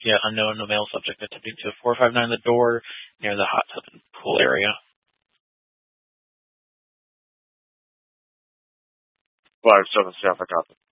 Yeah, unknown, no male subject attempting to 459 the door near the hot tub and pool area. 5-7 staff, I copy.